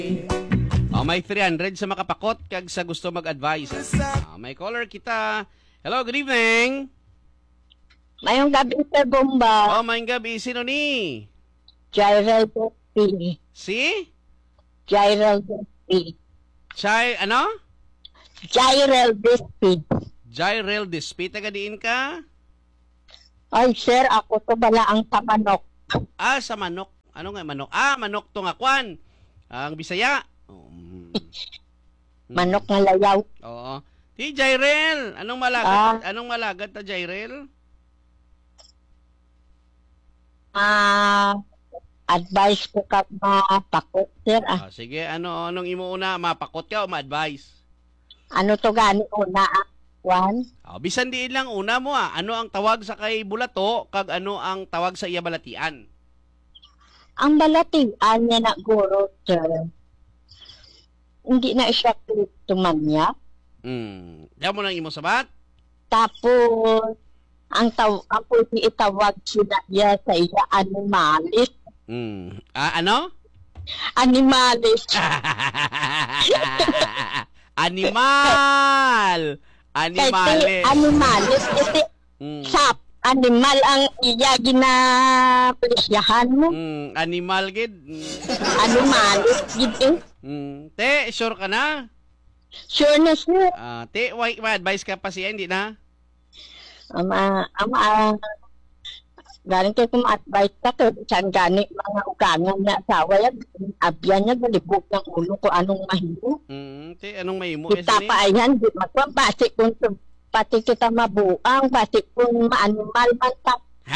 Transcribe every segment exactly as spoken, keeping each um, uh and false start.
Oh, may three hundred sa makapakot kag sa gusto mag-advise. Oh, may caller kita. Hello, good evening. Mayong gabi, Sir Bomba. Oh, may gabi. Sino ni? Gyral Despi. Si? Gyral Despi. Chay, ano? Gyral Despi. Jyrel Dispi. Taga diin ka? Ay, sir, ako to bala ang tamanok. Ah, sa manok. Ano nga manok? Ah, manok to nga kwan. Ang Bisaya. Um, Manok nga layaw. Oo. Ti Jyrel, anong malagat? Ah. Anong malagat ta Jyrel? Ah, advice ko ka mapakot, sir. Ah, Ah, sige, ano anong imo una mapakot ka o ma-advise? ano to gani una ang kwan? Ah, bisan diin lang una mo ah. Ano ang tawag sa kay bulato kag ano ang tawag sa iya balatian? Ang balatian niya na guro, sir. Hindi na siya tumanya. Hmm. Diyan mo nang imo sabat? Tapos, ang taw ang pwede itawag sila niya sa iya animalis. Hmm. Ah, ano? Animalis. Animal. Animale. Kasi animalis. Kasi Hmm. sap. Animal ang iya ginapresyahan mo. Hmm. Animal gid. Hmm. Animalis. Gid eh. Hmm. Te, sure ka na? Sure na sure. Ah, te, why ma-advise ka pa siya hindi na? Ama, ama, galing kayo kung ma-advise ka to, saan gani mga ugangan na asawa yan, abyan niya, balibog ng ulo ko anong mahimo. Hmm. Te, anong may mo? Kita pa ayan, di magpang, basi kung pati kita mabuang, basi kung ma-animal man ta.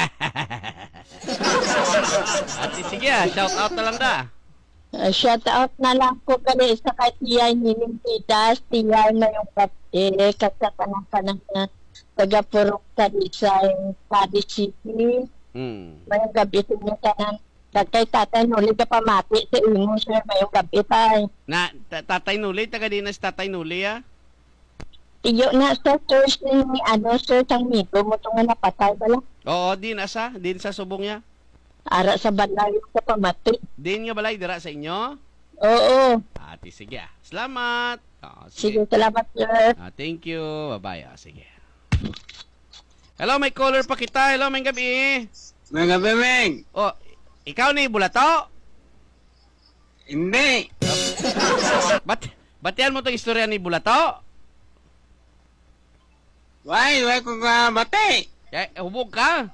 Ate, sige ah, shout out na lang da. Uh, shout out na lang ko gali sa katiyay ni Limpidas, tiyay na yung kapte, kasatanang kanang na taga-purok sa Disay, Cadi City. Hmm. Mayong gabi sa inyo tanan. Kay tatay nuli ka pamati sa imo, sir. Mayong gabi tay. Na, ta- tatay Nuli, taga dinas tatay Nuli ah. Tiyo na sa Thursday ni ano, sir, tang mito mo ito nga napatay bala. Oo, din asa, din sa subong niya. Ara sa balayo sa pamati. Din nga balay dira sa inyo. Oo. Ate, sige ah. Salamat. Oo, Sige, sige. salamat, sir. Ah, thank you. Bye-bye. Ah, sige. Hello, may caller pa kita. Hello, may gabi. Mga gabi, Meng. Oh, ikaw ni Bulato? Hindi. Bat batian mo 'tong istorya ni Bulato? Why? Why ko ka bate? Eh, hubog ka?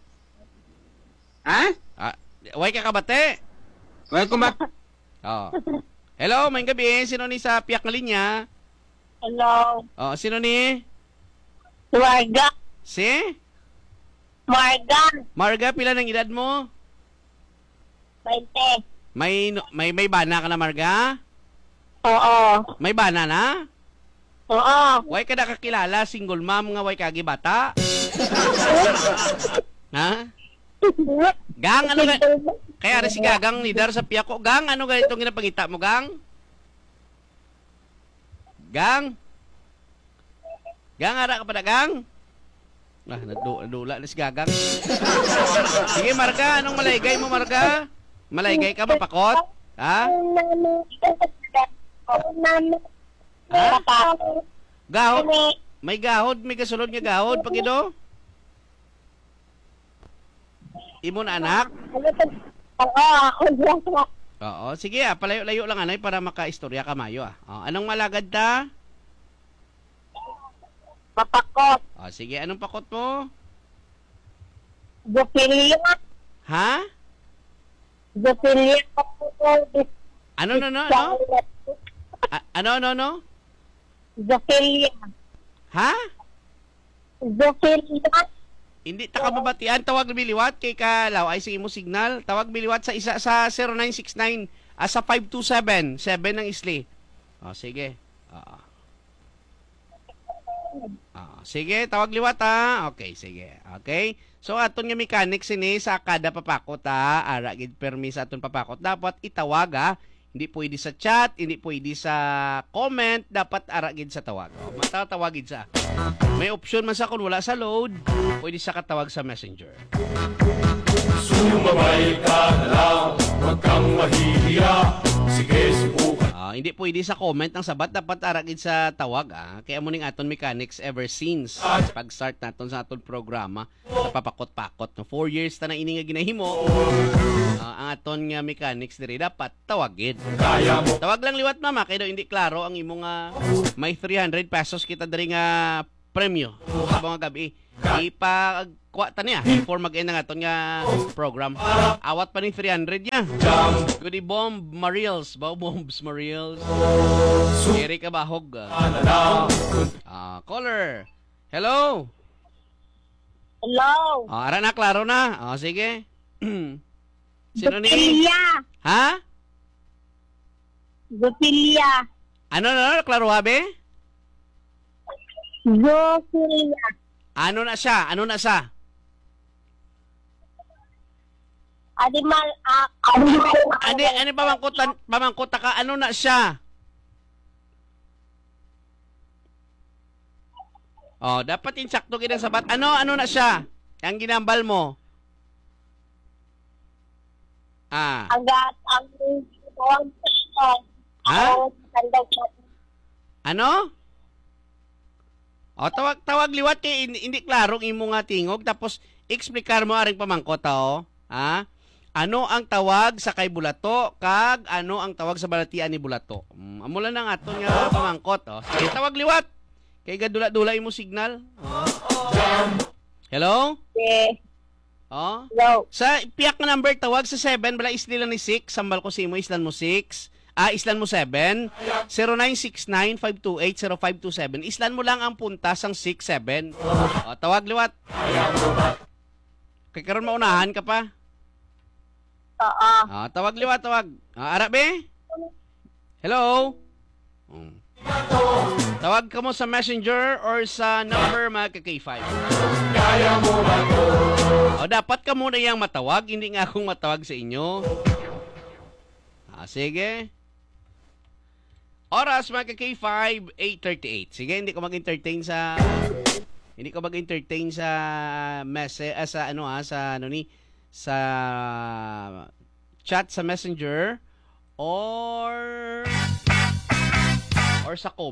Ha? Ah, way ka kabate? Why ko bate? Oh. Hello, may gabi. Sino ni sa piyak na linya? Hello. Oh, sino ni? Marga. Si? Marga. Marga, pila ng edad mo? Bainte. May may may bana ka na, Marga? Oo. May bana na? Oo. Way ka nakakilala, single mom nga way kagi bata? Ha? Gang, ano ga... Kaya rin si Gagang leader sa Piyako. Gang, ano ga itong ginapangita mo, Gang? Gang? Gang, ara ka pa na, Gang? Ah, nadu nadula na si Gagang. Sige, Marga, anong malaygay mo, Marga? Malaygay ka, mapakot? Ha? Ha? Gahod? May gahod, may kasulod nga gahod, Pagido? Imo na anak? Oo, ako lang. Oo, sige ah, palayo-layo lang anay para maka-istorya ka mayo ah. Oh, anong malagad ta? Mapakot. Oh, sige, anong pakot mo? Zofilia. Ha? Zofilia. Ano, no, no, no? A- ano, no, no? Zofilia. Ha? Zofilia. Hindi ta ka mabatian, tawag biliwat kay ka law ay sige mo signal. Tawag biliwat sa isa sa zero nine six nine ah, sa five two seven, seven ng isli. Oh, sige. Oo. Ah, sige, tawag liwat ha. Okay, sige. Okay. So aton nga mechanics ini sa kada papakot ha, ara gid permi sa aton papakot dapat itawag ha. Hindi pwede sa chat, hindi pwede sa comment, dapat ara gid sa tawag. Oh, matatawag gid sa. May option man sa kun wala sa load, pwede sa katawag sa Messenger. Sumabay ka na lang, huwag kang mahihiya. Ah, hindi pwede sa comment ang sabat, dapat aragid sa tawag ah. Kaya mo ning aton mechanics ever since pag-start naton sa aton programa sa papakot-pakot no. Four years ta na ini nga ginahimo. Ah, ang aton nga mechanics diri dapat tawagid. Tawag lang liwat mama kay daw hindi klaro ang imo nga may three hundred pesos kita diri nga premyo sa mga gabi. Ipagkuha ta niya before mag-end ang aton nga program. Awat pa ni three hundred niya. Goody Bomb Mariels, Bao Bombs Mariels. Eric Abahog. Ah, caller. Hello. Hello. Ah, ara na klaro na. Ah, sige. Sino ni? Gupilya. Ha? Gupilya. Ano na? Klaro habe? Gupilya. Ano na siya? Ano na siya? Adimal, ah, adimal. Adi, ano pamangkutan, pamangkuta ka? Ano na siya? Oh, dapat insakto kita sabat. Ano, ano na siya? Ang ginambal mo? Ah. Agat, ang buwang person. Ha? Ako, sandaw siya. Ano? O, tawag, tawag liwat kay hindi, hindi klaro ang imo nga tingog. Tapos, eksplikar mo aring pamangkot, o. Ha? Ano ang tawag sa kay Bulato? Kag, ano ang tawag sa balatian ni Bulato? Um, amo lang ang aton nga pamangkot, o. Sige, tawag liwat. Kay gadula-dula imo signal. O. Hello? Okay. O? Hello. Sa piyak nga number, tawag sa seven, bala isli lang ni six. Sambal ko si mo, islan mo six. Ah, islan mo seven. zero nine six nine five two eight zero five two seven. Islan mo lang ang puntas ang six seven. O, tawag liwat. Kay karon maunahan ka pa. Oo. Ah, tawag liwat, tawag. Ah, ara be? Hello? Hmm. Tawag ka mo sa messenger or sa number mga ka-K five. O, dapat ka muna yung matawag, hindi nga akong matawag sa inyo. Ah, sige. Oras mga ka-K five, eight thirty-eight. Sige, hindi ko mag-entertain sa hindi ko mag-entertain sa message ah, sa ano ah, sa ano ni sa chat sa messenger or or sa comment.